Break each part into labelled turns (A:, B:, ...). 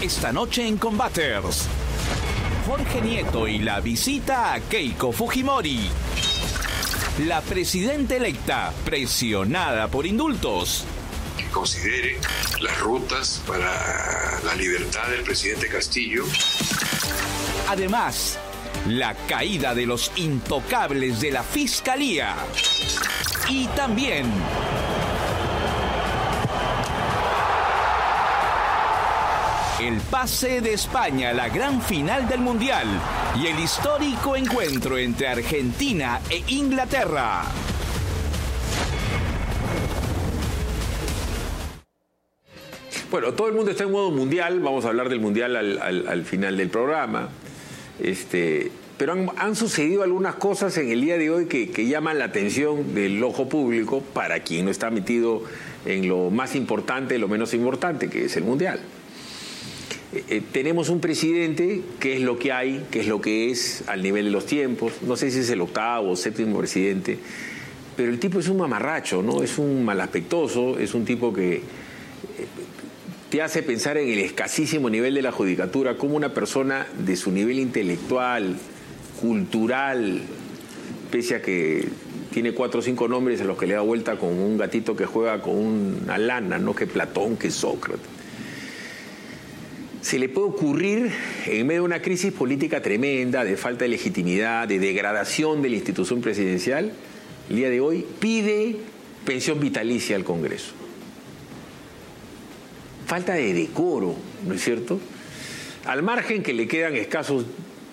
A: Esta noche en Combaters, Jorge Nieto y la visita a Keiko Fujimori. La presidenta electa presionada por indultos.
B: Que considere las rutas para la libertad del presidente Castillo.
A: Además, la caída de los intocables de la Fiscalía. Y también el pase de España a la gran final del Mundial y el histórico encuentro entre Argentina e Inglaterra.
C: Bueno, todo el mundo está en modo mundial, vamos a hablar del mundial al final del programa. Pero han sucedido algunas cosas en el día de hoy que llaman la atención del ojo público para quien no está metido en lo más importante, lo menos importante, que es el mundial. Tenemos un presidente que es lo que hay, que es lo que es al nivel de los tiempos. No sé si es el octavo o séptimo presidente, pero el tipo es un mamarracho, ¿no? Es un malaspectoso, es un tipo que te hace pensar en el escasísimo nivel de la judicatura, como una persona de su nivel intelectual, cultural, pese a que tiene 4 o 5 nombres a los que le da vuelta con un gatito que juega con una lana, ¿no? Que Platón, que Sócrates. Se le puede ocurrir, en medio de una crisis política tremenda, de falta de legitimidad, de degradación de la institución presidencial, el día de hoy pide pensión vitalicia al Congreso. Falta de decoro, ¿no es cierto? Al margen que le quedan escasos,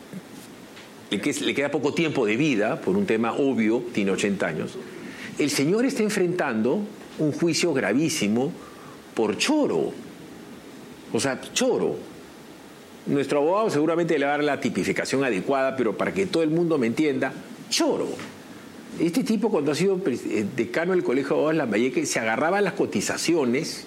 C: le queda poco tiempo de vida, por un tema obvio, tiene 80 años, el señor está enfrentando un juicio gravísimo por choro. O sea, choro. Nuestro abogado seguramente le va a dar la tipificación adecuada, pero para que todo el mundo me entienda, choro. Este tipo, cuando ha sido decano del Colegio de Abogados Lambayeque, se agarraba a las cotizaciones,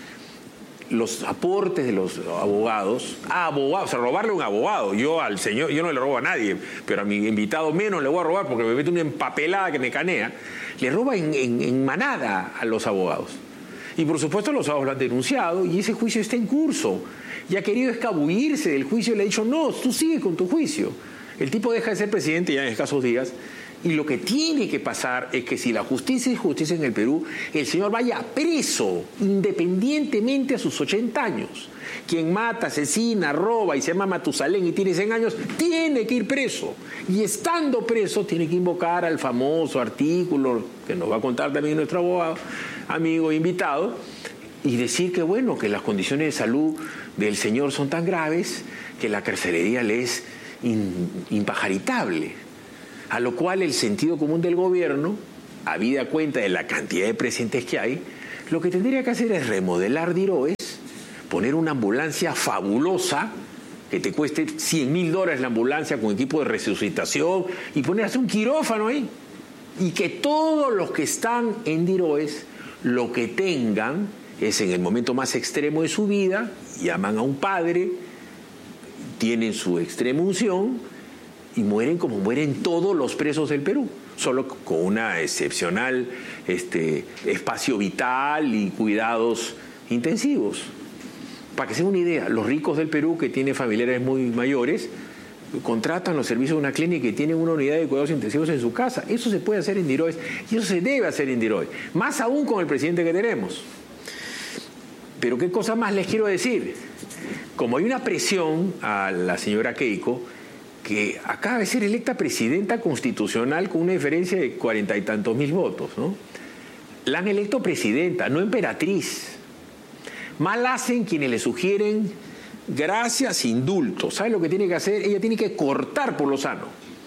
C: los aportes de los abogados, o sea, robarle a un abogado. Yo al señor, yo no le robo a nadie, pero a mi invitado menos le voy a robar porque me mete una empapelada que me canea. Le roba en manada a los abogados. Y por supuesto los abogados lo han denunciado y ese juicio está en curso. Y ha querido escabullirse del juicio y le ha dicho, no, tú sigue con tu juicio. El tipo deja de ser presidente ya en escasos días. Y lo que tiene que pasar es que si la justicia es justicia en el Perú, el señor vaya preso, independientemente a sus 80 años. Quien mata, asesina, roba y se llama Matusalén y tiene 100 años, tiene que ir preso. Y estando preso, tiene que invocar al famoso artículo, que nos va a contar también nuestro abogado, amigo invitado, y decir que bueno, que las condiciones de salud del señor son tan graves que la carcelería le es impajaritable. A lo cual el sentido común del gobierno, habida cuenta de la cantidad de presidentes que hay, lo que tendría que hacer es remodelar Diroes, poner una ambulancia fabulosa, que te cueste $100.000 la ambulancia con equipo de resucitación, y ponerse un quirófano ahí. Y que todos los que están en Diroes, lo que tengan es en el momento más extremo de su vida, llaman a un padre, tienen su extrema unción, y mueren como mueren todos los presos del Perú, solo con una excepcional espacio vital y cuidados intensivos. Para que se den una idea, los ricos del Perú que tienen familiares muy mayores contratan los servicios de una clínica y tienen una unidad de cuidados intensivos en su casa. Eso se puede hacer en Diroes y eso se debe hacer en Diroes, más aún con el presidente que tenemos. Pero qué cosa más les quiero decir. Como hay una presión a la señora Keiko, que acaba de ser electa presidenta constitucional con una diferencia de 40 y tantos mil votos, ¿no? La han electo presidenta, no emperatriz. Mal hacen quienes le sugieren gracias, indultos. ¿Sabe lo que tiene que hacer? Ella tiene que cortar por lo sano.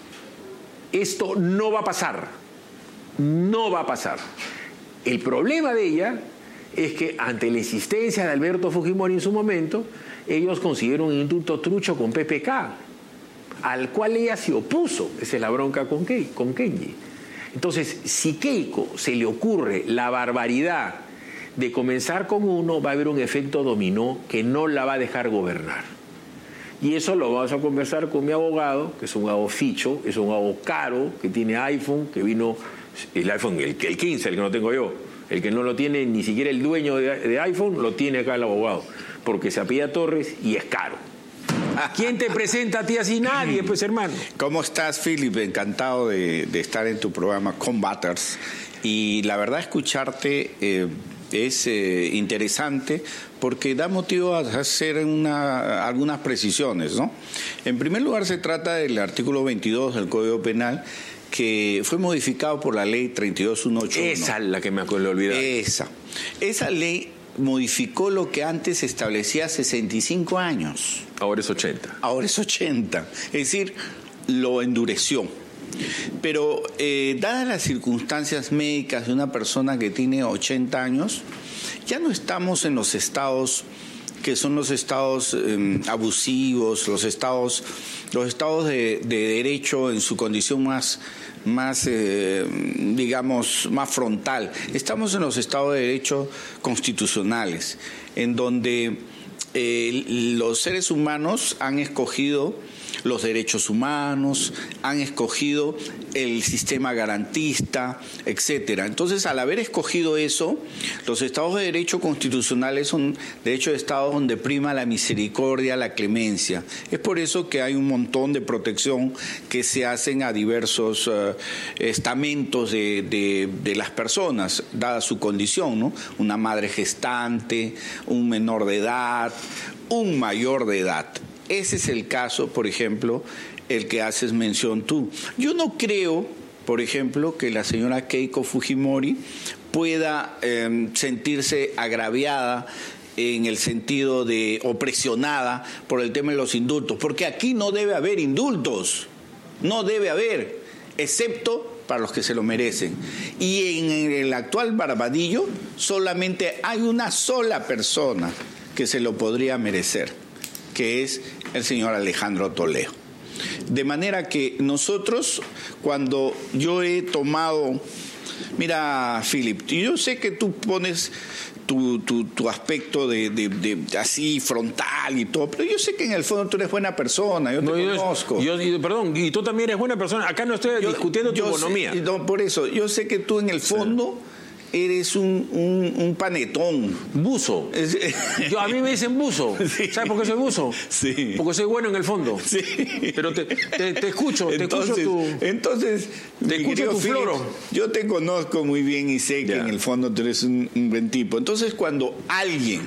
C: Esto no va a pasar. No va a pasar. El problema de ella es que ante la insistencia de Alberto Fujimori en su momento, ellos consiguieron un indulto trucho con PPK, al cual ella se opuso. Esa es la bronca con Kenji. Entonces, si Keiko se le ocurre la barbaridad de comenzar con uno, va a haber un efecto dominó que no la va a dejar gobernar. Y eso lo vamos a conversar con mi abogado, que es un abogado ficho, es un abogado caro, que tiene iPhone, que vino el iPhone, el 15, el que no tengo yo. El que no lo tiene ni siquiera el dueño de iPhone, lo tiene acá el abogado. porque se apellida Torres y es caro. ¿Quién te presenta a ti así? Nadie, pues, hermano.
D: ¿Cómo estás, Philip? Encantado de estar en tu programa Combaters. Y la verdad, escucharte es interesante porque da motivo a hacer algunas precisiones, ¿no? En primer lugar, se trata del artículo 22 del Código Penal, que fue modificado por la ley 32181.
C: Esa es la que me acuerdo de olvidar.
D: Esa ley modificó lo que antes establecía 65 años.
C: Ahora es 80.
D: Ahora es 80. Es decir, lo endureció. Pero dadas las circunstancias médicas de una persona que tiene 80 años, ya no estamos en los estados que son los estados abusivos, los estados de derecho en su condición más digamos, más frontal. Estamos en los estados de derecho constitucionales, en donde los seres humanos han escogido los derechos humanos, han escogido el sistema garantista, etcétera. Entonces, al haber escogido eso, los estados de derecho constitucionales son, de hecho, estados donde prima la misericordia, la clemencia. Es por eso que hay un montón de protección que se hacen a diversos estamentos de las personas, dada su condición, ¿no? Una madre gestante, un menor de edad, un mayor de edad. Ese es el caso, por ejemplo, el que haces mención tú. Yo no creo, por ejemplo, que la señora Keiko Fujimori pueda sentirse agraviada en el sentido de o presionada por el tema de los indultos, porque aquí no debe haber indultos, no debe haber, excepto para los que se lo merecen. Y en el actual Barbadillo solamente hay una sola persona que se lo podría merecer, que es el señor Alejandro Toledo. De manera que nosotros, cuando yo he tomado... Mira, Philip, yo sé que tú pones tu aspecto de así frontal y todo, pero yo sé que en el fondo tú eres buena persona, yo te conozco.
C: Perdón, y tú también eres buena persona. Acá no estoy discutiendo tu economía.
D: Por eso, yo sé que tú en el fondo... eres un panetón.
C: Buzo. A mí me dicen buzo. Sí. ¿Sabes por qué soy buzo?
D: Sí.
C: Porque soy bueno en el fondo.
D: Sí.
C: Pero te escucho,
D: Entonces,
C: te escucho tu floro.
D: Yo te conozco muy bien y sé que en el fondo tú eres un buen tipo. Entonces, cuando alguien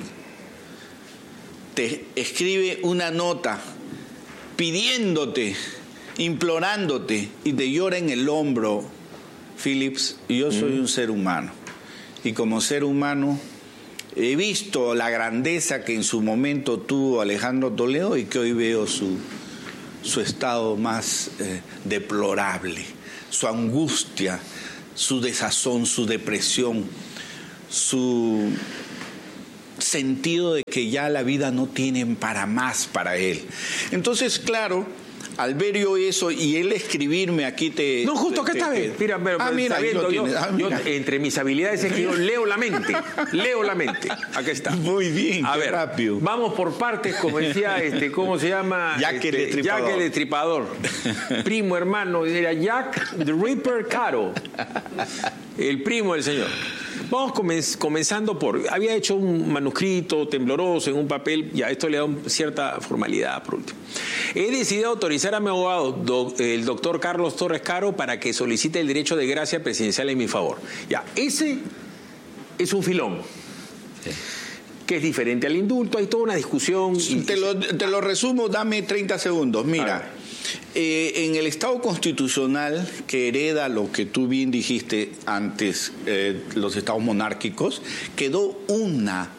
D: te escribe una nota pidiéndote, implorándote y te llora en el hombro, Phillips, yo soy un ser humano. Y como ser humano he visto la grandeza que en su momento tuvo Alejandro Toledo y que hoy veo su estado más deplorable, su angustia, su desazón, su depresión, su sentido de que ya la vida no tiene para más para él. Entonces, claro, al ver yo eso y él escribirme aquí
C: No, justo acá está bien. Mira, está viendo, yo, entre mis habilidades es que yo leo la mente. Acá está.
D: Muy bien,
C: a ver, rápido. Vamos por partes, como decía, ¿cómo se llama?
D: Jack el Destripador.
C: Primo hermano, era Jack the Ripper Caro. El primo del señor. Vamos comenzando había hecho un manuscrito tembloroso en un papel, ya esto le da cierta formalidad por último. He decidido autorizar a mi abogado, el doctor Carlos Torres Caro, para que solicite el derecho de gracia presidencial en mi favor. Ya, ese es un filón. Sí. Que es diferente al indulto, hay toda una discusión.
D: Te lo resumo, dame 30 segundos. Mira, en el Estado constitucional que hereda lo que tú bien dijiste antes, los estados monárquicos, quedó una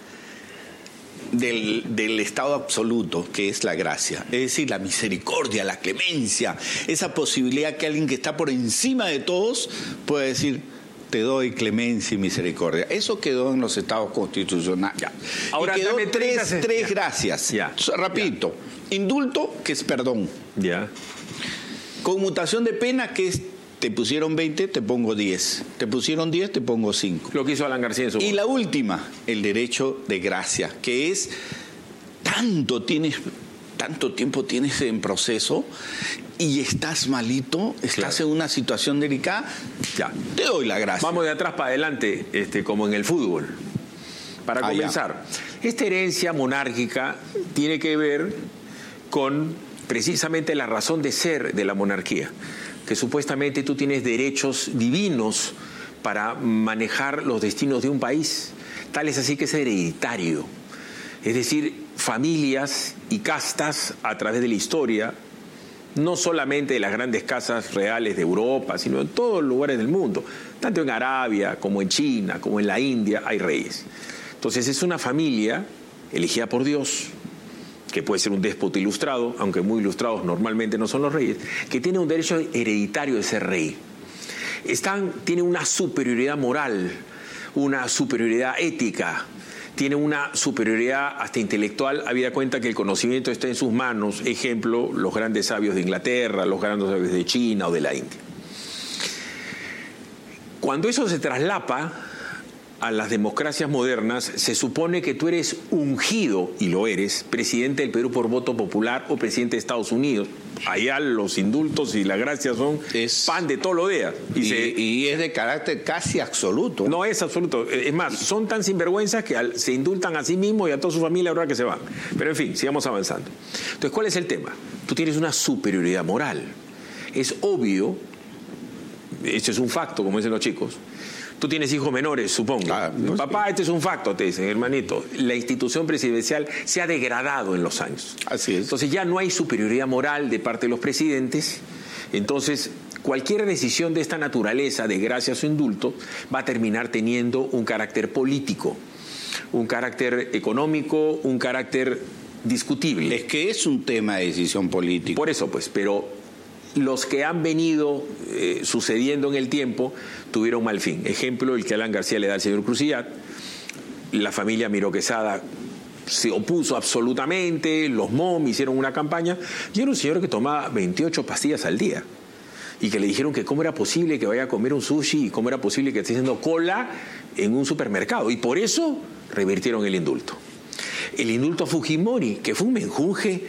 D: del estado absoluto, que es la gracia, es decir, la misericordia, la clemencia, esa posibilidad que alguien que está por encima de todos puede decir: te doy clemencia y misericordia. Eso quedó en los estados constitucionales. Ya. Ahora, y quedó tres gracias. Ya. Rapidito. Ya. Indulto, que es perdón.
C: Ya.
D: Conmutación de pena, que es: te pusieron 20, te pongo 10. Te pusieron 10, te pongo 5.
C: Lo que hizo Alan García en su
D: Y la última, el derecho de gracia, que es tanto tiempo tienes en proceso y estás malito, estás en una situación delicada, ya, te doy la gracia.
C: Vamos de atrás para adelante, como en el fútbol. Para comenzar, Esta herencia monárquica tiene que ver con precisamente la razón de ser de la monarquía, que supuestamente tú tienes derechos divinos para manejar los destinos de un país. Tal es así que es hereditario. Es decir, familias y castas a través de la historia, no solamente de las grandes casas reales de Europa, sino en todos los lugares del mundo. Tanto en Arabia, como en China, como en la India, hay reyes. Entonces es una familia elegida por Dios, que puede ser un déspota ilustrado, aunque muy ilustrados normalmente no son los reyes, que tiene un derecho hereditario de ser rey. Tiene una superioridad moral, una superioridad ética, tiene una superioridad hasta intelectual, habida cuenta que el conocimiento está en sus manos. Ejemplo, los grandes sabios de Inglaterra, los grandes sabios de China o de la India. Cuando eso se traslapa a las democracias modernas, se supone que tú eres ungido, y lo eres, presidente del Perú por voto popular o presidente de Estados Unidos. Allá los indultos y la gracia son pan de todos los días.
D: Y es de carácter casi absoluto.
C: No es absoluto. Es más, son tan sinvergüenzas que se indultan a sí mismos y a toda su familia ahora que se van. Pero en fin, sigamos avanzando. Entonces, ¿cuál es el tema? Tú tienes una superioridad moral. Es obvio, esto es un facto, como dicen los chicos. Tú tienes hijos menores, supongo. Papá, este es un facto, te dicen, hermanito. La institución presidencial se ha degradado en los años.
D: Así es.
C: Entonces ya no hay superioridad moral de parte de los presidentes. Entonces, cualquier decisión de esta naturaleza, de gracia a su indulto, va a terminar teniendo un carácter político, un carácter económico, un carácter discutible.
D: Es que es un tema de decisión política.
C: Por eso, pues, pero los que han venido sucediendo en el tiempo tuvieron mal fin. Ejemplo, el que Alan García le da al señor Crucillat. La familia Miró Quesada se opuso absolutamente, los MOM hicieron una campaña, y era un señor que tomaba 28 pastillas al día, y que le dijeron que cómo era posible que vaya a comer un sushi y cómo era posible que esté haciendo cola en un supermercado, y por eso revirtieron el indulto. El indulto a Fujimori, que fue un menjunje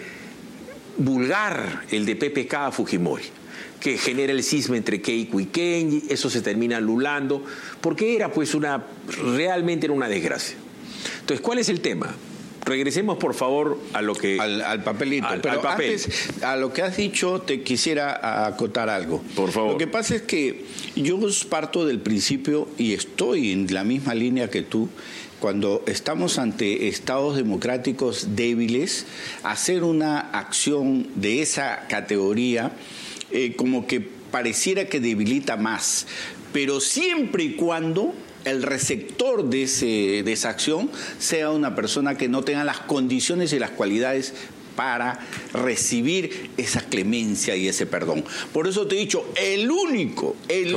C: vulgar, el de PPK a Fujimori, que genera el cisma entre Keiko y Kenji, eso se termina anulando, porque era pues realmente era una desgracia. Entonces, ¿cuál es el tema? Regresemos por favor a lo que...
D: Al papelito. Pero al papel. Antes, a lo que has dicho, te quisiera acotar algo.
C: Por favor.
D: Lo que pasa es que yo parto del principio, y estoy en la misma línea que tú, cuando estamos ante estados democráticos débiles, hacer una acción de esa categoría como que pareciera que debilita más, pero siempre y cuando el receptor de esa acción sea una persona que no tenga las condiciones y las cualidades para recibir esa clemencia y ese perdón. Por eso te he dicho, el único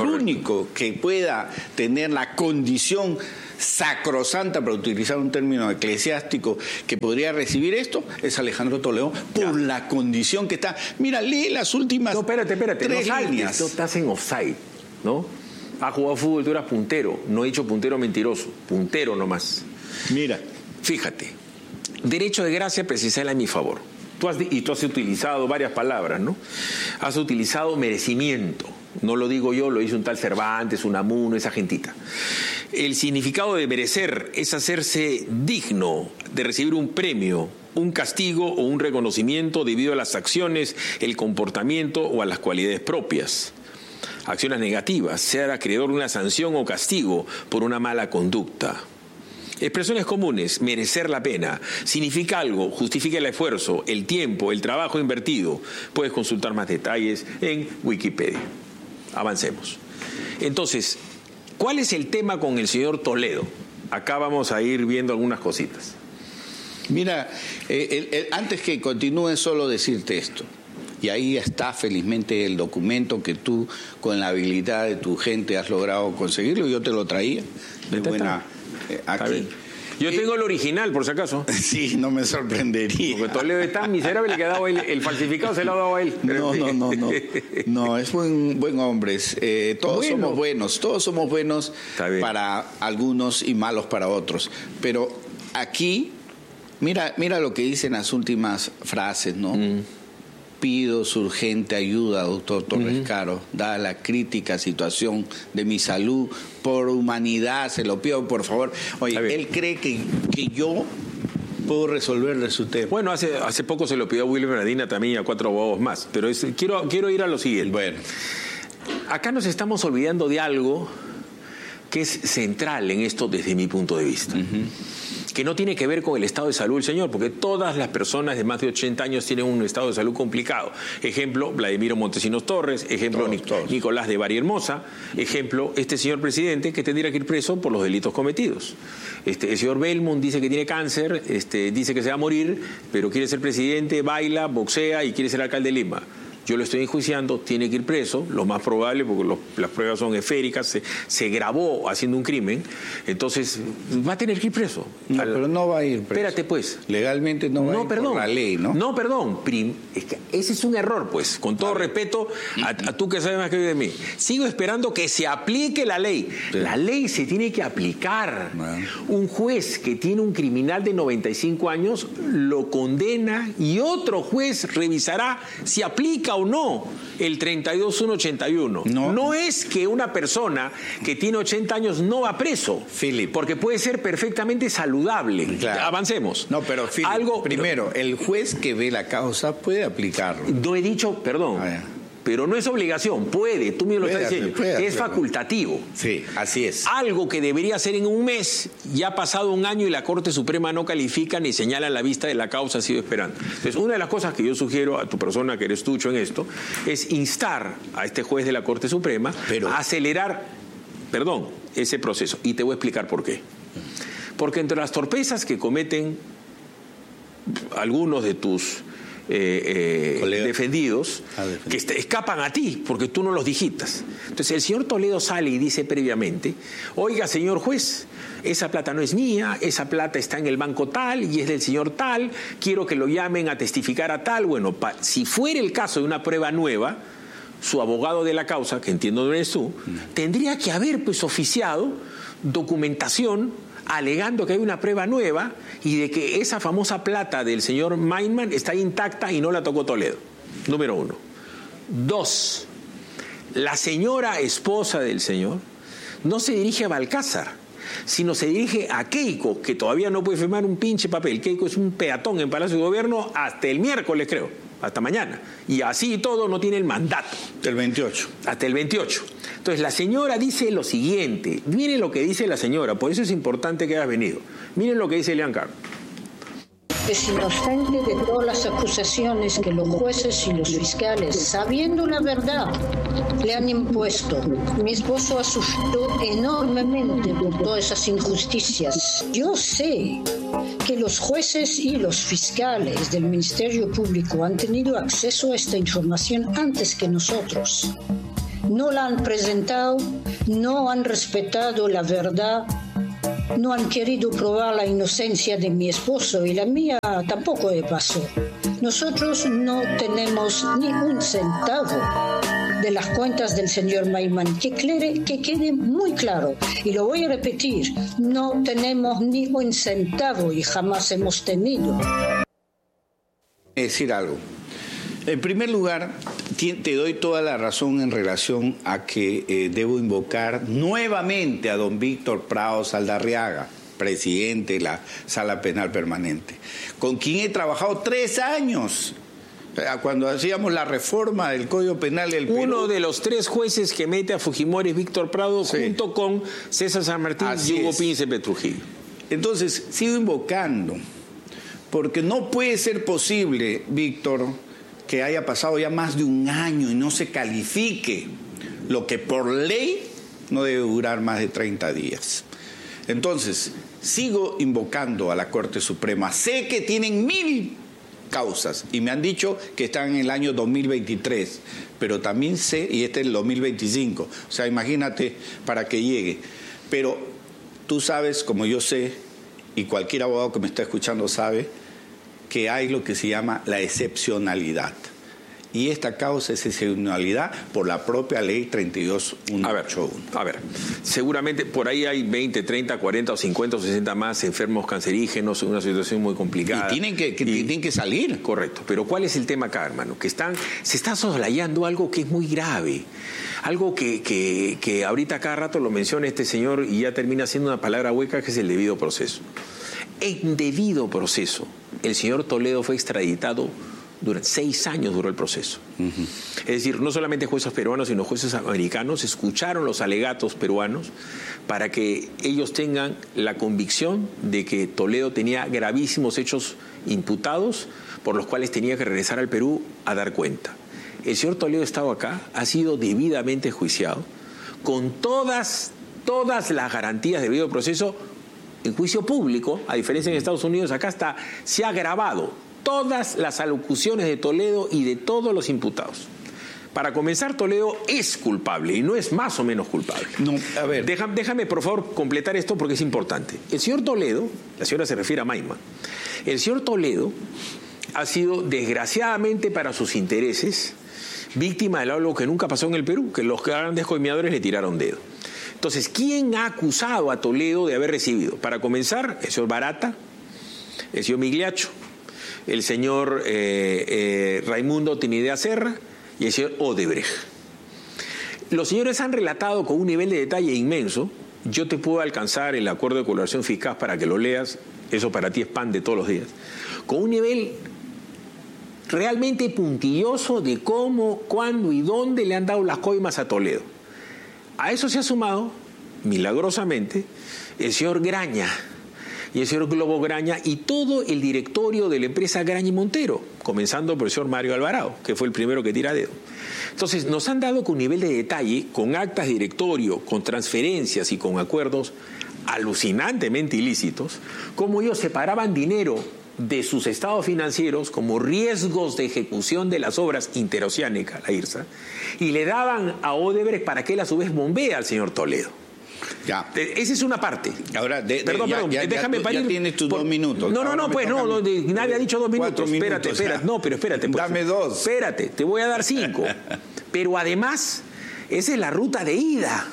D: que pueda tener la condición sacrosanta, para utilizar un término eclesiástico, que podría recibir esto, es Alejandro Toledo, por la condición que está. Mira, lee las últimas
C: espérate.
D: 3 líneas.
C: No estás en offside, ¿no? Has jugado fútbol, tú eras puntero. No he dicho puntero mentiroso, puntero nomás.
D: Mira,
C: fíjate, derecho de gracia precisarla en mi favor. Tú has utilizado varias palabras, ¿no? Has utilizado merecimiento. No lo digo yo, lo dice un tal Cervantes, Unamuno, esa gentita. El significado de merecer es hacerse digno de recibir un premio, un castigo o un reconocimiento debido a las acciones, el comportamiento o a las cualidades propias. Acciones negativas, ser acreedor de una sanción o castigo por una mala conducta. Expresiones comunes: merecer la pena, significa algo, justifica el esfuerzo, el tiempo, el trabajo invertido. Puedes consultar más detalles en Wikipedia. Avancemos. Entonces, ¿cuál es el tema con el señor Toledo? Acá vamos a ir viendo algunas cositas.
D: Mira, antes que continúe, solo decirte esto. Y ahí está felizmente el documento que tú, con la habilidad de tu gente, has logrado conseguirlo. Yo te lo traía de buena aquí.
C: Yo tengo el original, por si acaso.
D: Sí, no me sorprendería.
C: Porque Toledo es tan miserable que ha dado el falsificado, se lo ha dado a él.
D: No, es buen hombre. Todos somos buenos para algunos y malos para otros. Pero aquí, mira lo que dicen las últimas frases, ¿no? Pido su urgente ayuda, doctor Torres Caro, dada la crítica situación de mi salud, por humanidad, se lo pido por favor. Oye, él cree que yo puedo resolverle su tema.
C: Bueno, hace poco se lo pidió a William Medina también y a 4 abogados más, pero quiero ir a lo siguiente.
D: Bueno.
C: Acá nos estamos olvidando de algo que es central en esto desde mi punto de vista. Que no tiene que ver con el estado de salud del señor, porque todas las personas de más de 80 años tienen un estado de salud complicado. Ejemplo, Vladimiro Montesinos Torres, ejemplo, todos. Nicolás de Bari Hermosa, ejemplo, este señor presidente que tendría que ir preso por los delitos cometidos. El señor Belmont dice que tiene cáncer, dice que se va a morir, pero quiere ser presidente, baila, boxea y quiere ser alcalde de Lima. Yo lo estoy enjuiciando, tiene que ir preso, lo más probable, porque las pruebas son esféricas, se grabó haciendo un crimen, entonces va a tener que ir preso.
D: No, pero no va a ir preso.
C: Espérate, pues.
D: Legalmente no va a ir por la ley, ¿no?
C: No, perdón. Es que ese es un error, pues. Con todo respeto a tú que sabes más que yo de mí. Sigo esperando que se aplique la ley. Sí. La ley se tiene que aplicar. Un juez que tiene un criminal de 95 años lo condena y otro juez revisará si aplica o no el 32.181. No es que una persona que tiene 80 años no va preso,
D: Philip,
C: porque puede ser perfectamente saludable.
D: Claro.
C: Avancemos.
D: No, pero Philip, primero, el juez que ve la causa puede aplicarlo.
C: No he dicho, perdón. Pero no es obligación, puede, tú mismo lo estás diciendo, es facultativo.
D: Sí, así es.
C: Algo que debería ser en un mes, ya ha pasado un año y la Corte Suprema no califica ni señala la vista de la causa, ha sido esperando. Entonces, una de las cosas que yo sugiero a tu persona, que eres tucho en esto, es instar a este juez de la Corte Suprema a acelerar, ese proceso. Y te voy a explicar por qué. Porque entre las torpezas que cometen algunos de tus defendidos que escapan a ti porque tú no los digitas. Entonces el señor Toledo sale y dice previamente: oiga, señor juez, esa plata no es mía, esa plata está en el banco tal y es del señor tal, quiero que lo llamen a testificar a tal. Bueno, si fuera el caso de una prueba nueva, su abogado de la causa, que entiendo no eres tú, tendría que haber oficiado documentación alegando que hay una prueba nueva y de que esa famosa plata del señor Meinman está intacta y no la tocó Toledo. Número 1. 2. La señora esposa del señor no se dirige a Balcázar, sino se dirige a Keiko, que todavía no puede firmar un pinche papel. Keiko es un peatón en Palacio de Gobierno hasta el miércoles, creo, hasta mañana. Y así y todo no tiene el mandato.
D: El 28.
C: Hasta el 28. Entonces la señora dice lo siguiente. Miren lo que dice la señora, por eso es importante que hayas venido. Miren lo que dice Elian Carr.
E: Es inocente de todas las acusaciones que los jueces y los fiscales, sabiendo la verdad, le han impuesto. Mi esposo asustó enormemente por todas esas injusticias. Yo sé que los jueces y los fiscales del Ministerio Público han tenido acceso a esta información antes que nosotros. No la han presentado, no han respetado la verdad, no han querido probar la inocencia de mi esposo y la mía tampoco de paso. Nosotros no tenemos ni un centavo de las cuentas del señor Meinman. Que quede muy claro, y lo voy a repetir, no tenemos ni un centavo y jamás hemos tenido.
D: Decir algo. En primer lugar, te doy toda la razón en relación a que debo invocar nuevamente a don Víctor Prado Saldarriaga, presidente de la Sala Penal Permanente, con quien he trabajado 3 años. Cuando hacíamos la reforma del Código Penal del Perú.
C: Uno de los 3 jueces que mete a Fujimori es Víctor Prado, junto con César San Martín y Hugo Príncipe Trujillo.
D: Entonces, sigo invocando, porque no puede ser posible, Víctor, que haya pasado ya más de un año y no se califique lo que por ley no debe durar más de 30 días. Entonces, sigo invocando a la Corte Suprema. Sé que tienen 1000 causas y me han dicho que están en el año 2023, pero también sé, y este es el 2025, o sea, imagínate para que llegue. Pero tú sabes, como yo sé, y cualquier abogado que me está escuchando sabe, que hay lo que se llama la excepcionalidad. Y esta causa es excepcionalidad por la propia ley 32.181.
C: A ver, seguramente por ahí hay 20, 30, 40 o 50 o 60 más enfermos cancerígenos en una situación muy complicada.
D: Y tienen que salir.
C: Correcto, pero ¿cuál es el tema acá, hermano? Que se está soslayando algo que es muy grave. Algo que ahorita cada rato lo menciona este señor y ya termina siendo una palabra hueca, que es el debido proceso. en debido proceso. El señor Toledo fue extraditado durante 6 años duró el proceso. Es decir, no solamente jueces peruanos, sino jueces americanos escucharon los alegatos peruanos para que ellos tengan la convicción de que Toledo tenía gravísimos hechos imputados por los cuales tenía que regresar al Perú a dar cuenta. El señor Toledo estaba acá, ha sido debidamente enjuiciado, con todas las garantías de debido proceso en juicio público, a diferencia en Estados Unidos, acá se ha grabado todas las alocuciones de Toledo y de todos los imputados. Para comenzar, Toledo es culpable y no es más o menos culpable.
D: No, a ver.
C: Déjame, por favor, completar esto porque es importante. El señor Toledo, la señora se refiere a Maiman, el señor Toledo ha sido, desgraciadamente para sus intereses, víctima de algo que nunca pasó en el Perú, que los grandes coimeadores le tiraron dedo. Entonces, ¿quién ha acusado a Toledo de haber recibido? Para comenzar, el señor Barata, el señor Migliaccio, el señor Raimundo Tinidea Serra y el señor Odebrecht. Los señores han relatado con un nivel de detalle inmenso. Yo te puedo alcanzar el acuerdo de colaboración fiscal para que lo leas, eso para ti es pan de todos los días, con un nivel realmente puntilloso de cómo, cuándo y dónde le han dado las coimas a Toledo. A eso se ha sumado, milagrosamente, el señor Graña y el señor Globo Graña y todo el directorio de la empresa Graña y Montero, comenzando por el señor Mario Alvarado, que fue el primero que tira dedo. Entonces, nos han dado con un nivel de detalle, con actas de directorio, con transferencias y con acuerdos alucinantemente ilícitos, cómo ellos separaban dinero de sus estados financieros como riesgos de ejecución de las obras interoceánicas, la IRSA, y le daban a Odebrecht para que él a su vez bombee al señor Toledo.
D: Ya.
C: Esa es una parte.
D: Ahora,
C: perdón, déjame parir.
D: Ya tienes tus 2 minutos.
C: No, nadie ha dicho 2 minutos. Espérate. No, pero espérate. Pues.
D: Dame 2.
C: Espérate, te voy a dar 5. Pero además, esa es la ruta de ida.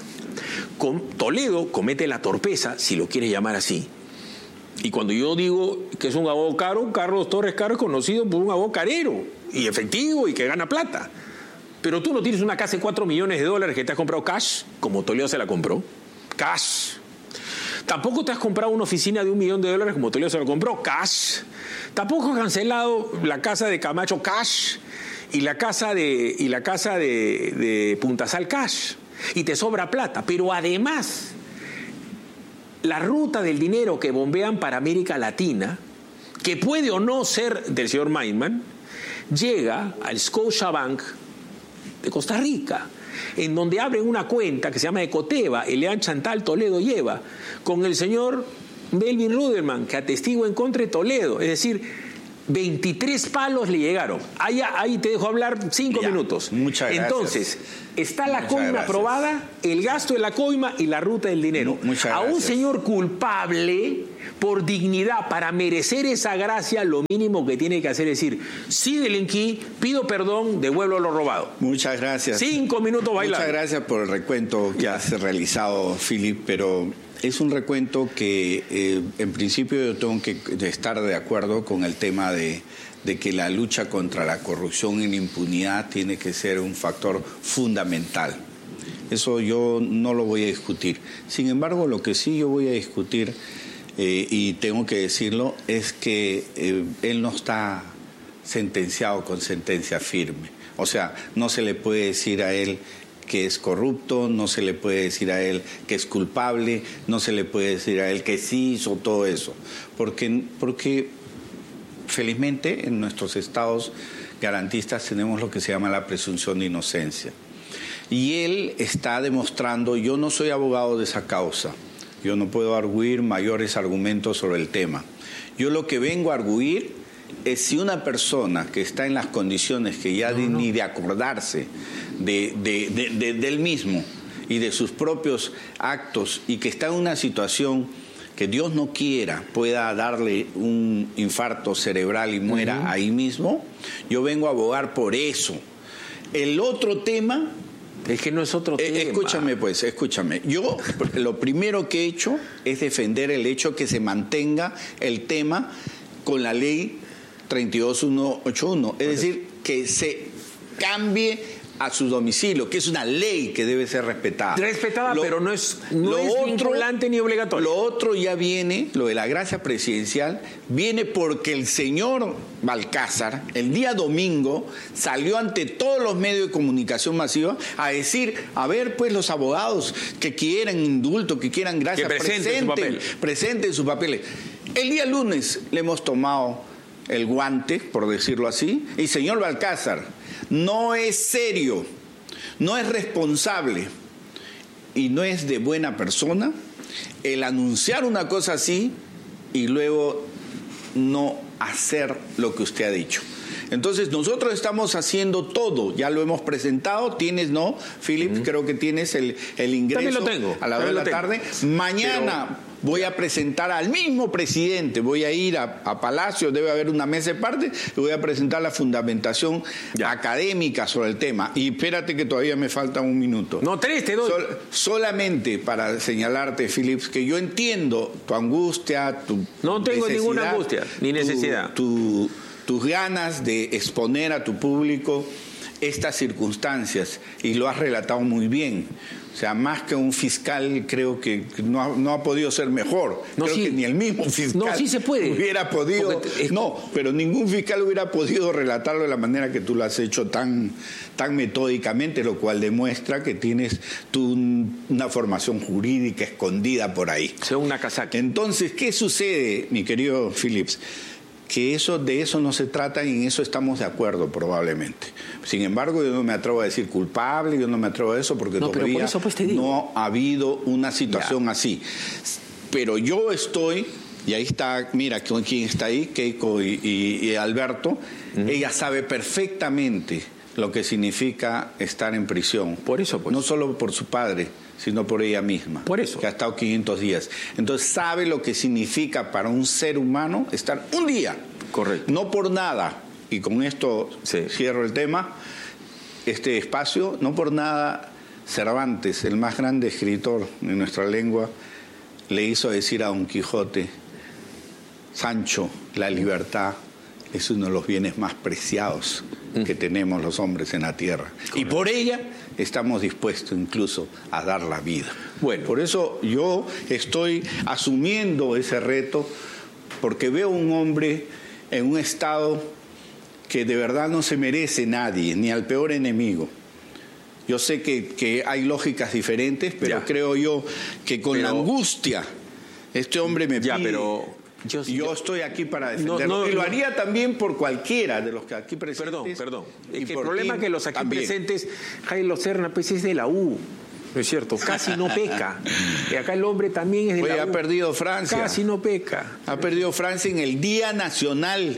C: Toledo comete la torpeza, si lo quieres llamar así. Y cuando yo digo que es un abogado caro, Carlos Torres Caro es conocido por un abogado carero y efectivo y que gana plata. Pero tú no tienes una casa de $4 millones que te has comprado cash, como Toledo se la compró. Cash. Tampoco te has comprado una oficina de $1 millón como Toledo se la compró. Cash. Tampoco has cancelado la casa de Camacho. Cash. Y la casa de Puntasal. Cash. Y te sobra plata. Pero además, la ruta del dinero que bombean para América Latina, que puede o no ser del señor Maiman, llega al Scotiabank de Costa Rica, en donde abren una cuenta que se llama Ecoteva, Elean Chantal Toledo lleva, con el señor Melvin Ruderman, que atestigua en contra de Toledo. Es decir, 23 palos le llegaron. Ahí te dejo hablar 5 minutos.
D: Muchas gracias.
C: Entonces, está la coima aprobada, el gasto de la coima y la ruta del dinero. A un señor culpable, por dignidad, para merecer esa gracia, lo mínimo que tiene que hacer es decir, sí delinquí, pido perdón, devuelvo lo robado.
D: Muchas gracias.
C: 5 minutos bailando.
D: Muchas gracias por el recuento que has realizado, Philip, pero es un recuento que en principio yo tengo que estar de acuerdo con el tema de que la lucha contra la corrupción y la impunidad tiene que ser un factor fundamental. Eso yo no lo voy a discutir. Sin embargo, lo que sí yo voy a discutir, y tengo que decirlo, es que él no está sentenciado con sentencia firme. O sea, no se le puede decir a él que es corrupto, no se le puede decir a él que es culpable, no se le puede decir a él que sí hizo todo eso. Porque felizmente en nuestros estados garantistas tenemos lo que se llama la presunción de inocencia. Y él está demostrando, yo no soy abogado de esa causa, yo no puedo arguir mayores argumentos sobre el tema. Yo lo que vengo a arguir es si una persona que está en las condiciones que ya ni de acordarse de él mismo y de sus propios actos y que está en una situación que Dios no quiera pueda darle un infarto cerebral y muera ahí mismo, yo vengo a abogar por eso. El otro tema...
C: Es que no es otro tema.
D: Escúchame. Yo lo primero que he hecho es defender el hecho que se mantenga el tema con la ley 32181. Es decir, que se cambie a su domicilio, que es una ley que debe ser respetada.
C: Respetada, pero no es vinculante ni obligatorio.
D: Lo otro ya viene, lo de la gracia presidencial, viene porque el señor Balcázar, el día domingo, salió ante todos los medios de comunicación masiva a decir, a ver, pues los abogados que quieran indulto, que quieran gracia,
C: que
D: presenten sus papeles. El día lunes le hemos tomado el guante, por decirlo así, y señor Balcázar, no es serio, no es responsable y no es de buena persona el anunciar una cosa así y luego no hacer lo que usted ha dicho. Entonces nosotros estamos haciendo todo, ya lo hemos presentado, tienes, ¿no, Philip? Creo que tienes el ingreso.
C: También lo tengo.
D: A la hora de la tarde. Mañana voy a presentar al mismo presidente, voy a ir a Palacio, debe haber una mesa de parte, y voy a presentar la fundamentación académica sobre el tema. Y espérate que todavía me falta un minuto.
C: No, 3 te doy.
D: Solamente para señalarte, Philip, que yo entiendo tu angustia, tu
C: No tengo ninguna angustia, ni necesidad.
D: Tus ganas de exponer a tu público estas circunstancias, y lo has relatado muy bien. O sea, más que un fiscal, creo que no ha podido ser mejor. Creo que ni el mismo fiscal
C: sí se puede.
D: Hubiera podido. Pero ningún fiscal hubiera podido relatarlo de la manera que tú lo has hecho tan metódicamente, lo cual demuestra que tienes tú una formación jurídica escondida por ahí.
C: O sea, una casaca.
D: Entonces, ¿qué sucede, mi querido Phillips? Que de eso no se trata, y en eso estamos de acuerdo probablemente. Sin embargo, yo no me atrevo a decir culpable, yo no me atrevo a eso porque todavía
C: por eso, pues, te digo,
D: no ha habido una situación así. Pero yo estoy, y ahí está, mira quién está ahí, Keiko y Alberto, ella sabe perfectamente lo que significa estar en prisión.
C: Por eso, pues.
D: No solo por su padre, sino por ella misma.
C: Por eso.
D: Que ha estado 500 días. Entonces sabe lo que significa para un ser humano estar un día.
C: Correcto.
D: No por nada, y con esto cierro el tema, este espacio, no por nada Cervantes, el más grande escritor de nuestra lengua, le hizo decir a Don Quijote, Sancho, la libertad es uno de los bienes más preciados que tenemos los hombres en la tierra. Correcto. Y por ella estamos dispuestos incluso a dar la vida.
C: Bueno,
D: por eso yo estoy asumiendo ese reto, porque veo un hombre en un estado que de verdad no se merece nadie, ni al peor enemigo. Yo sé que hay lógicas diferentes, pero creo yo que con la angustia este hombre me pide...
C: pero...
D: Yo estoy aquí para defenderlo. Y lo haría también por cualquiera de los que aquí presentes.
C: Perdón. Es que el problema es que los aquí presentes, Jairo Serna, pues es de la U. ¿No es cierto? Casi no peca. Y acá el hombre también es de la U.
D: Ha perdido Francia.
C: Casi no peca.
D: Ha perdido Francia en el Día Nacional,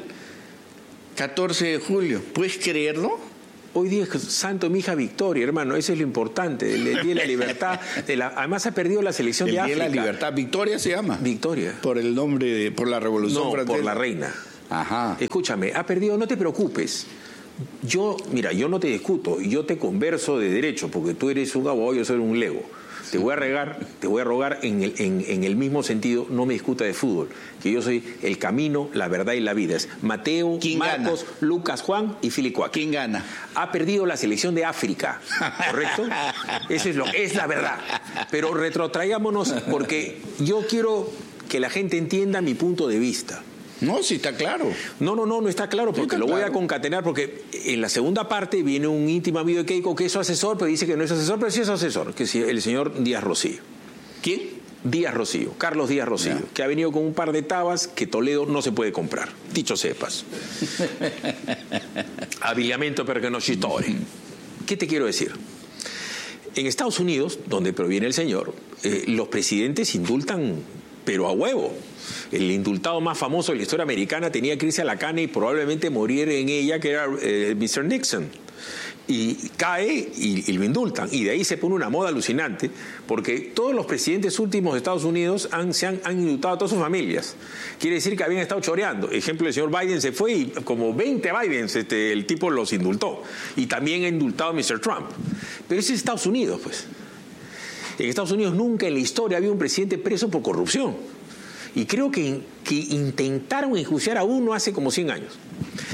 D: 14 de julio. ¿Puedes creerlo?
C: Hoy día es santo mi hija Victoria, hermano, eso es lo importante, el Día de la Libertad. Además ha perdido la selección de África.
D: El Día de la Libertad, Victoria se llama.
C: Victoria.
D: Por el nombre, por la Revolución Francesa.
C: Por la reina.
D: Ajá.
C: Escúchame, ha perdido, no te preocupes. Yo no te discuto, yo te converso de derecho, porque tú eres un abogado, yo soy un lego. Te voy a rogar en el mismo sentido, no me discuta de fútbol, que yo soy el camino, la verdad y la vida. Es Mateo, Marcos, gana? Lucas, Juan y Filicoa.
D: ¿Quién gana?
C: Ha perdido la selección de África, ¿correcto? Eso es la verdad. Pero retrotraigámonos, porque yo quiero que la gente entienda mi punto de vista.
D: No, sí está claro.
C: No está claro, porque lo voy a concatenar, porque en la segunda parte viene un íntimo amigo de Keiko que es su asesor, pero dice que no es asesor, pero sí es asesor, que es el señor Díaz Rocío.
D: ¿Quién?
C: Díaz Rocío, Carlos Díaz Rocío, que ha venido con un par de tabas que Toledo no se puede comprar, dicho sepas. Abillamiento perché no ci story. ¿Qué te quiero decir? En Estados Unidos, donde proviene el señor, los presidentes indultan, pero a huevo. El indultado más famoso de la historia americana tenía que irse a la cana y probablemente morir en ella, que era Mr. Nixon. Y cae y lo indultan. Y de ahí se pone una moda alucinante, porque todos los presidentes últimos de Estados Unidos han indultado a todas sus familias. Quiere decir que habían estado choreando. Ejemplo, el señor Biden se fue y como 20 Bidens el tipo los indultó. Y también ha indultado a Mr. Trump. Pero ese es Estados Unidos, pues. En Estados Unidos nunca en la historia había un presidente preso por corrupción. Y creo que intentaron enjuiciar a uno hace como 100 años.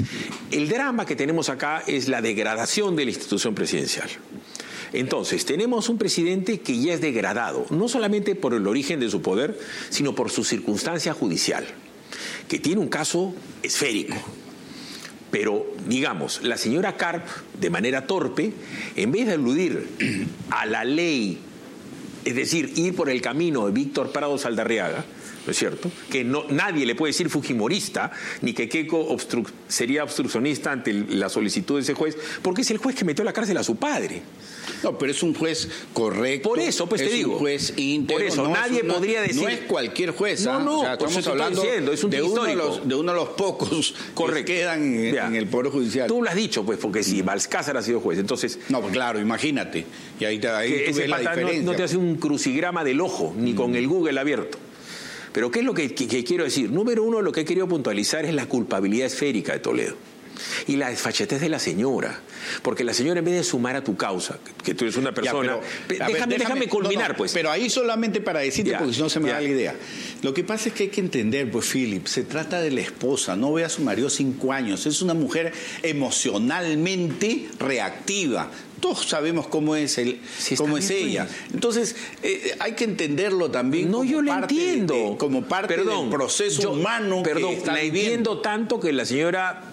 C: el drama que tenemos acá es la degradación de la institución presidencial. Entonces, tenemos un presidente que ya es degradado, no solamente por el origen de su poder, sino por su circunstancia judicial, que tiene un caso esférico. Pero, digamos, la señora Karp, de manera torpe, en vez de aludir a la ley, es decir, ir por el camino de Víctor Prado Saldarriaga, ¿no es cierto? Que nadie le puede decir fujimorista, ni que Keiko sería obstruccionista ante la solicitud de ese juez, porque es el juez que metió a la cárcel a su padre.
D: No, pero es un juez correcto.
C: Por eso, pues te digo.
D: Es un juez íntegro.
C: Por eso, nadie podría decir.
D: No es cualquier juez.
C: No,
D: o sea, estamos hablando
C: es un
D: de uno de los pocos que quedan en el Poder Judicial.
C: Tú lo has dicho, pues, porque si Balcázar ha sido juez, entonces.
D: No, pues claro, imagínate. Y ahí tú ves la diferencia.
C: No te hace un crucigrama del ojo, ni con el Google abierto. Pero ¿qué es lo que quiero decir? Número uno, lo que he querido puntualizar es la culpabilidad esférica de Toledo. Y la desfachatez de la señora. Porque la señora, en vez de sumar a tu causa, que tú eres una persona... Déjame culminar, pues.
D: Pero ahí solamente para decirte, porque si no se me da la idea. Lo que pasa es que hay que entender, pues, Philip, se trata de la esposa, no ve a su marido 5 años. Es una mujer emocionalmente reactiva. Todos sabemos cómo es ella. Entonces, hay que entenderlo también.
C: No, yo lo entiendo.
D: Como parte del proceso humano.
C: Perdón,
D: que está
C: la entiendo tanto que la señora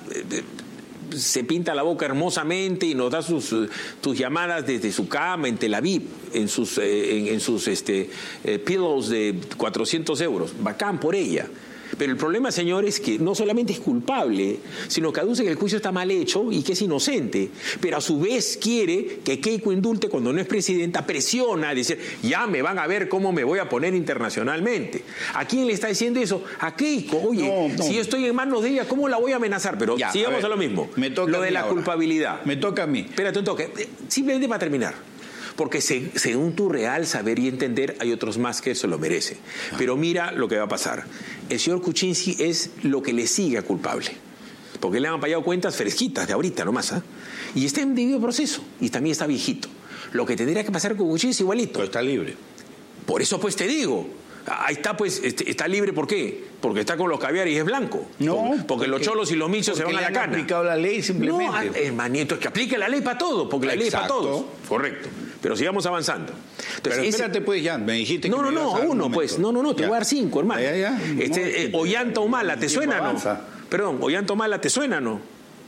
C: se pinta la boca hermosamente y nos da tus llamadas desde su cama en Tel Aviv, en sus pillows de 400 euros. Bacán por ella. Pero el problema, señor, es que no solamente es culpable, sino que aduce que el juicio está mal hecho y que es inocente. Pero a su vez quiere que Keiko indulte cuando no es presidenta, presiona, dice, ya me van a ver cómo me voy a poner internacionalmente. ¿A quién le está diciendo eso? A Keiko. Oye, si yo estoy en manos de ella, ¿cómo la voy a amenazar? Pero ya, sigamos a lo mismo. Lo de la culpabilidad.
D: Me toca a mí.
C: Espérate un toque. Simplemente para terminar. Porque según tu real saber y entender, hay otros más que eso lo merecen. Pero mira lo que va a pasar. El señor Kuczynski es lo que le sigue a culpable. Porque le han pagado cuentas fresquitas de ahorita nomás. Y está en debido proceso. Y también está viejito. Lo que tendría que pasar con Kuczynski es igualito.
D: Pero está libre.
C: Por eso pues te digo. Ahí está, pues, está libre, ¿por qué? Porque está con los caviares y es blanco.
D: No.
C: Porque los cholos y los michos se van a la cana.
D: No, aplicado la ley simplemente.
C: No, hermanito, es que aplique la ley para todo, porque la ley es para todos. Correcto. Pero sigamos avanzando. Entonces,
D: pero espérate, pues, ya, me dijiste que
C: no, uno, pues. No, te voy a dar 5, hermano.
D: Ya.
C: Ollanta Humala, ¿te suena o no? Perdón, Ollanta Humala, ¿te suena o no?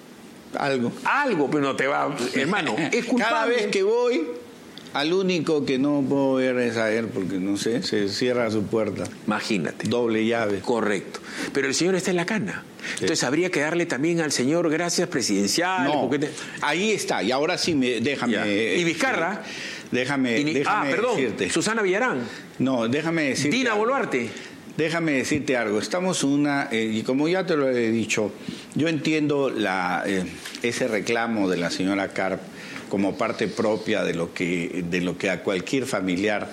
C: Algo, pero no te va, hermano. Es culpable.
D: Cada vez que voy, al único que no puedo ver es a él, porque no sé, se cierra su puerta.
C: Imagínate.
D: Doble llave.
C: Correcto. Pero el señor está en la cana. Sí. Entonces habría que darle también al señor gracias presidenciales.
D: No, ahí está. Y ahora sí, déjame...
C: Ya. ¿Y Vizcarra?
D: Déjame
C: perdón,
D: decirte.
C: Susana Villarán.
D: No, déjame decirte...
C: Dina Boluarte.
D: Déjame decirte algo. Estamos y como ya te lo he dicho, yo entiendo ese reclamo de la señora Karp como parte propia de lo que a cualquier familiar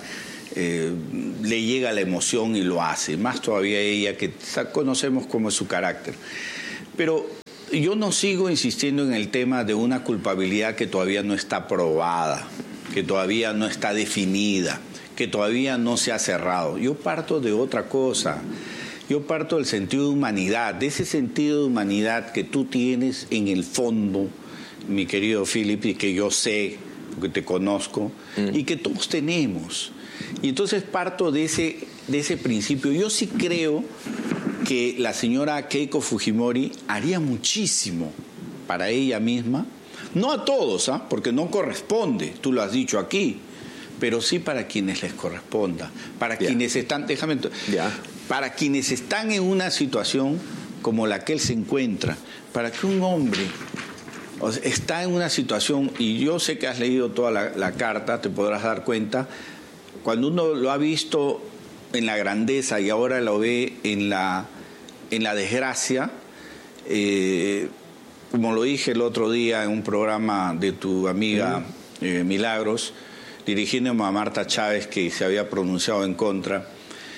D: le llega la emoción y lo hace, más todavía ella que conocemos cómo es su carácter. Pero yo no sigo insistiendo en el tema de una culpabilidad que todavía no está probada, que todavía no está definida, que todavía no se ha cerrado. Yo parto de otra cosa. Yo parto del sentido de humanidad, de ese sentido de humanidad que tú tienes en el fondo, mi querido Philip, y que yo sé, porque te conozco, y que todos tenemos. Y entonces parto de ese principio. Yo sí creo que la señora Keiko Fujimori haría muchísimo para ella misma, no a todos, porque no corresponde, tú lo has dicho aquí, pero sí para quienes les corresponda, para quienes están, para quienes están en una situación como la que él se encuentra, para que un hombre está en una situación, y yo sé que has leído toda la carta, te podrás dar cuenta, cuando uno lo ha visto en la grandeza y ahora lo ve en la desgracia, como lo dije el otro día en un programa de tu amiga Milagros, dirigiéndome a Marta Chávez, que se había pronunciado en contra,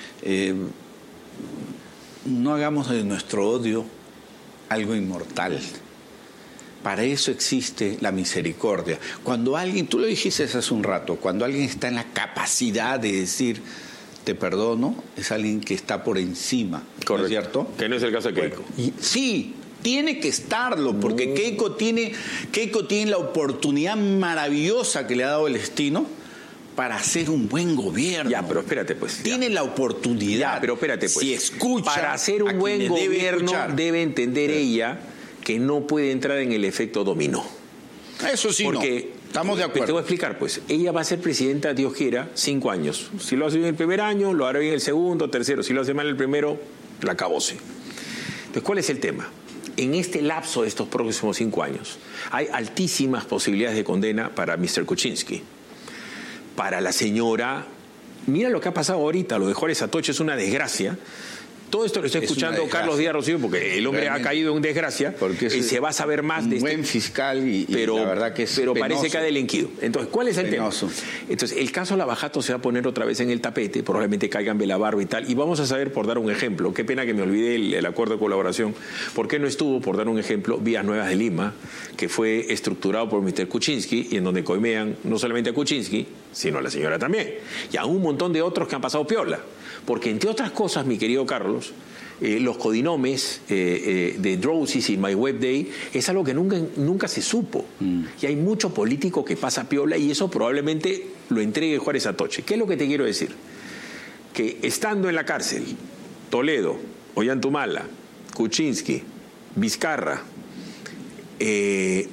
D: no hagamos de nuestro odio algo inmortal. Para eso existe la misericordia. Cuando alguien, tú lo dijiste hace un rato, cuando alguien está en la capacidad de decir te perdono, es alguien que está por encima.
C: Correcto.
D: ¿No es cierto?
C: Que no es el caso de Keiko.
D: Sí, Tiene que estarlo, porque Keiko tiene la oportunidad maravillosa que le ha dado el destino para hacer un buen gobierno.
C: Ya, pero espérate, pues.
D: Tiene la oportunidad.
C: Ya, pero espérate, pues.
D: Si escucha,
C: para hacer un buen gobierno debe entender ella que no puede entrar en el efecto dominó.
D: Eso sí,
C: porque
D: estamos de acuerdo.
C: Te voy a explicar, pues. Ella va a ser presidenta, Dios quiera, 5 años. Si lo hace bien el primer año, lo hará bien el segundo, tercero. Si lo hace mal el primero, la acabóse. Entonces, ¿cuál es el tema? En este lapso de estos próximos 5 años, hay altísimas posibilidades de condena para Mr. Kuczynski. Para la señora, mira lo que ha pasado ahorita, lo de Juárez Atoche es una desgracia. Todo esto lo estoy escuchando Carlos Díaz Rocío, porque el hombre ha caído en desgracia, porque se va a saber más de
D: buen fiscal
C: pero,
D: la verdad que es
C: pero
D: penoso.
C: Parece que ha delinquido. Entonces, ¿cuál es el tema? Entonces, el caso Lavajato se va a poner otra vez en el tapete, probablemente caigan Belabarba y tal, y vamos a saber, por dar un ejemplo, qué pena que me olvidé el acuerdo de colaboración, ¿por qué no estuvo, por dar un ejemplo, Vías Nuevas de Lima, que fue estructurado por Mr. Kuczynski, y en donde coimean no solamente a Kuczynski, sino a la señora también, y a un montón de otros que han pasado piola? Porque, entre otras cosas, mi querido Carlos, los codinomes de Drowsy y My Web Day es algo que nunca se supo. Y hay mucho político que pasa piola y eso probablemente lo entregue Juárez Atoche. ¿Qué es lo que te quiero decir? Que estando en la cárcel, Toledo, Ollantumala, Kuczynski, Vizcarra, el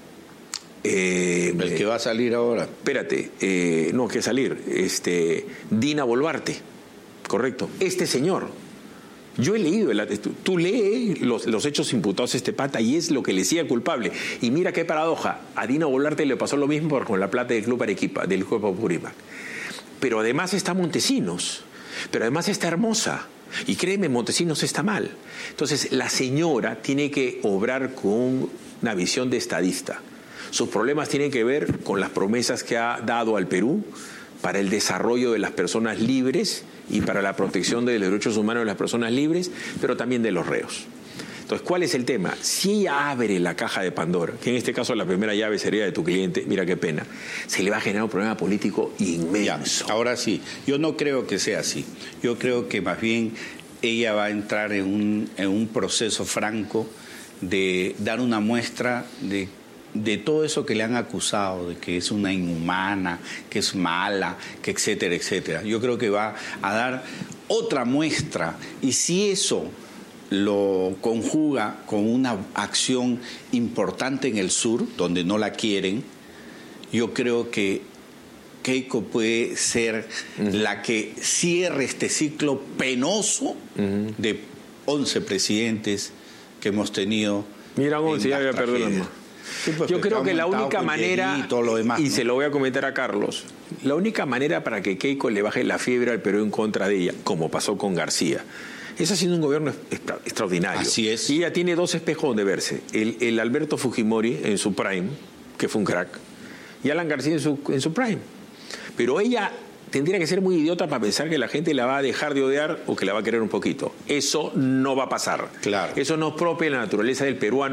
D: que va a salir ahora.
C: Espérate, no, que salir. Dina Boluarte, correcto. Este señor, yo he leído, tú lees los hechos imputados a este pata y es lo que le decía culpable. Y mira qué paradoja, a Dina Boluarte le pasó lo mismo con la plata del Club Arequipa, del Club Apurímac. Pero además está Montesinos, pero además está Hermosa. Y créeme, Montesinos está mal. Entonces, la señora tiene que obrar con una visión de estadista. Sus problemas tienen que ver con las promesas que ha dado al Perú para el desarrollo de las personas libres y para la protección de los derechos humanos de las personas libres, pero también de los reos. Entonces, ¿cuál es el tema? Si ella abre la caja de Pandora, que en este caso la primera llave sería de tu cliente, mira qué pena, se le va a generar un problema político inmenso.
D: Ya, ahora sí, yo no creo que sea así. Yo creo que más bien ella va a entrar en un proceso franco de dar una muestra de todo eso que le han acusado, de que es una inhumana, que es mala, que etcétera, etcétera. Yo creo que va a dar otra muestra y si eso lo conjuga con una acción importante en el sur, donde no la quieren, yo creo que Keiko puede ser la que cierre este ciclo penoso de 11 presidentes que hemos tenido.
C: Mira, 11 ya había perdido la mano.
D: Sí, pues,
C: yo creo que la única manera,
D: y todo lo demás,
C: y se lo voy a comentar a Carlos, la única manera para que Keiko le baje la fiebre al Perú en contra de ella, como pasó con García, es haciendo un gobierno extraordinario.
D: Así es.
C: Y ella tiene 2 espejos donde verse. El Alberto Fujimori en su prime, que fue un crack, y Alan García en su prime. Pero ella tendría que ser muy idiota para pensar que la gente la va a dejar de odiar o que la va a querer un poquito. Eso no va a pasar.
D: Claro.
C: Eso no es propio de la naturaleza del peruano.